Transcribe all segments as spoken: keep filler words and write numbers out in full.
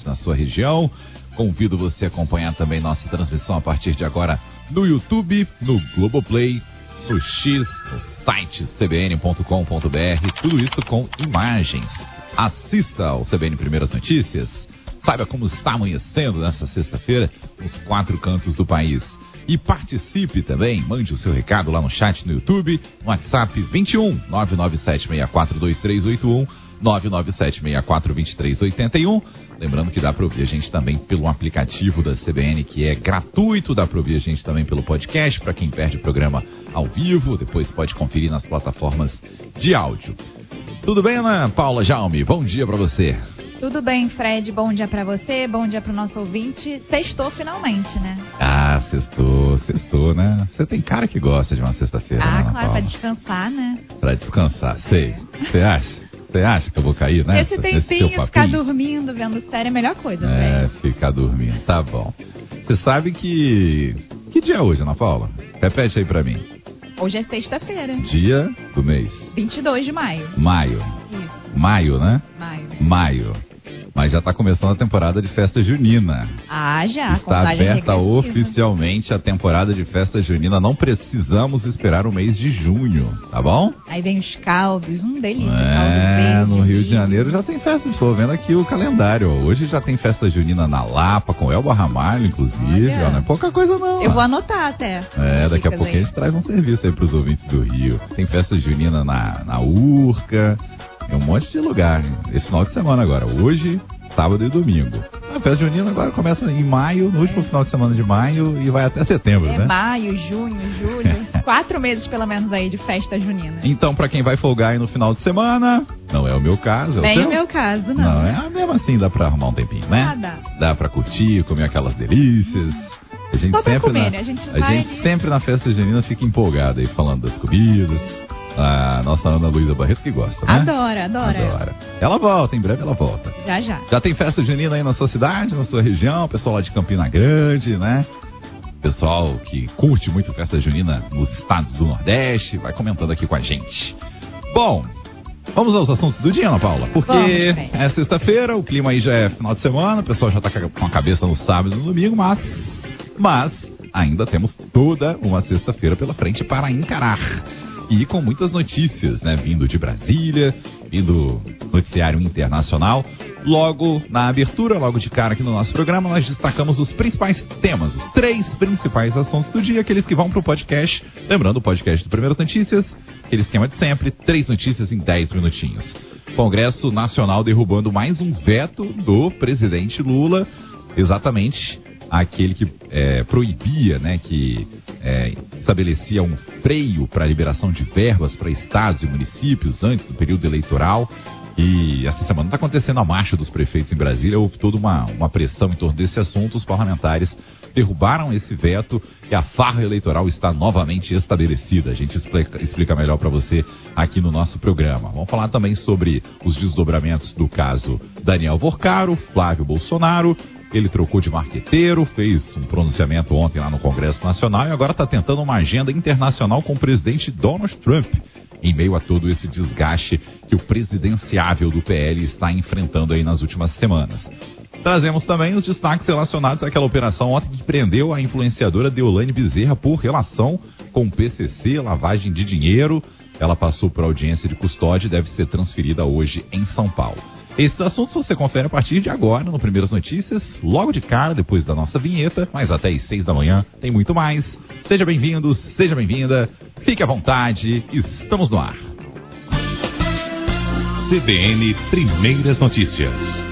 na sua região. Convido você a acompanhar também nossa transmissão a partir de agora no YouTube, no Globoplay, no X, no site c b n ponto com ponto b r, tudo isso com imagens. Assista ao C B N Primeiras Notícias, saiba como está amanhecendo nessa sexta-feira nos quatro cantos do país. E participe também, mande o seu recado lá no chat no YouTube, no WhatsApp vinte e um, nove nove sete seis quatro dois três oito um, nove nove sete seis quatro dois três oito um. Lembrando que dá para ouvir a gente também pelo aplicativo da C B N, que é gratuito, dá para ouvir a gente também pelo podcast, para quem perde o programa ao vivo, depois pode conferir nas plataformas de áudio. Tudo bem, Ana Paula Jaume? Bom dia para você. Tudo bem, Fred, bom dia pra você, bom dia pro nosso ouvinte. Sextou finalmente, né? Ah, sextou, sextou, né? Você tem cara que gosta de uma sexta-feira, Ah, né, claro, Paula? pra descansar, né? Pra descansar, sei. Você acha? Você acha que eu vou cair, né? Esse tempinho, ficar dormindo, vendo série é a melhor coisa, É, Fred. ficar dormindo, tá bom. Você sabe que... Que dia é hoje, Ana Paula? Repete aí pra mim. Hoje é sexta-feira. Dia do mês. vinte e dois de maio. Maio. Isso, Maio, né? maio. Maio. Mas já está começando a temporada de festa junina. Ah, já. Está aberta oficialmente a temporada de festa junina. Não precisamos esperar o mês de junho, tá bom? Aí vem os caldos, um delícia. É, caldo verde, no Rio milho. de Janeiro já tem festa. Estou vendo aqui o calendário. Ó. Hoje já tem festa junina na Lapa, com Elba Ramalho, inclusive. Olha. Ó, não é pouca coisa não. Eu ó. vou anotar até. É, daqui a Dicas pouco aí. a gente traz um serviço aí para os ouvintes do Rio. Tem festa junina na, na Urca, em um monte de lugar. Esse final de semana agora, hoje, sábado e domingo. A festa junina agora começa em maio, no último final de semana de maio, e vai até setembro, É né? maio, junho, julho. Quatro meses pelo menos aí de festa junina. Então, para quem vai folgar aí no final de semana, não é o meu caso. É Nem o o teu? meu caso, não. Não, é mesmo assim, dá pra arrumar um tempinho, né? Ah, dá. Dá pra curtir, comer aquelas delícias. A gente Só pra sempre comer, na, né? A gente a vai gente ali. sempre na festa junina fica empolgada aí, falando das comidas. A nossa Ana Luísa Barreto que gosta, né? Adora, adora. Adora. Ela volta, em breve ela volta. Já, já. Já tem festa junina aí na sua cidade, na sua região, pessoal lá de Campina Grande, né? Pessoal que curte muito festa junina nos estados do Nordeste, vai comentando aqui com a gente. Bom, vamos aos assuntos do dia, Ana Paula, porque Vamos, Fred. é sexta-feira, o clima aí já é final de semana, o pessoal já tá com a cabeça no sábado e no domingo, mas, mas ainda temos toda uma sexta-feira pela frente para encarar. E com muitas notícias, né, vindo de Brasília, vindo noticiário internacional. Logo na abertura, logo de cara aqui no nosso programa, nós destacamos os principais temas, os três principais assuntos do dia, aqueles que vão para o podcast. Lembrando, o podcast do Primeiras Notícias, aquele esquema de sempre, três notícias em dez minutinhos. Congresso Nacional derrubando mais um veto do presidente Lula, exatamente aquele que é, proibia, né, que é, estabelecia um freio para a liberação de verbas para estados e municípios antes do período eleitoral. E essa semana está acontecendo a marcha dos prefeitos em Brasília, houve toda uma, uma pressão em torno desse assunto, os parlamentares derrubaram esse veto e a farra eleitoral está novamente estabelecida. A gente explica, explica melhor para você aqui no nosso programa. Vamos falar também sobre os desdobramentos do caso Daniel Vorcaro, Flávio Bolsonaro. Ele trocou de marqueteiro, fez um pronunciamento ontem lá no Congresso Nacional e agora está tentando uma agenda internacional com o presidente Donald Trump, em meio a todo esse desgaste que o presidenciável do P L está enfrentando aí nas últimas semanas. Trazemos também os destaques relacionados àquela operação ontem que prendeu a influenciadora Deolane Bezerra por relação com o P C C, lavagem de dinheiro. Ela passou por audiência de custódia e deve ser transferida hoje em São Paulo. Esses assuntos você confere a partir de agora no Primeiras Notícias, logo de cara, depois da nossa vinheta, mas até às seis da manhã tem muito mais. Seja bem-vindo, seja bem-vinda, fique à vontade, estamos no ar. C B N Primeiras Notícias.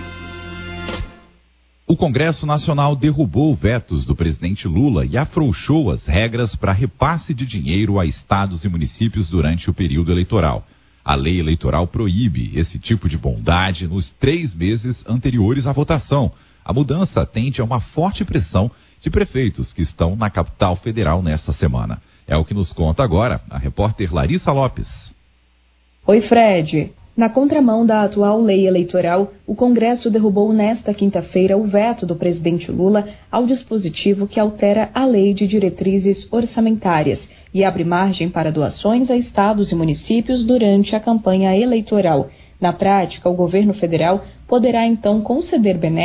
O Congresso Nacional derrubou vetos do presidente Lula e afrouxou as regras para repasse de dinheiro a estados e municípios durante o período eleitoral. A lei eleitoral proíbe esse tipo de bondade nos três meses anteriores à votação. A mudança atende a uma forte pressão de prefeitos que estão na capital federal nesta semana. É o que nos conta agora a repórter Larissa Lopes. Oi, Fred. Na contramão da atual lei eleitoral, o Congresso derrubou nesta quinta-feira o veto do presidente Lula ao dispositivo que altera a Lei de Diretrizes Orçamentárias e abre margem para doações a estados e municípios durante a campanha eleitoral. Na prática, o governo federal poderá então conceder benéficos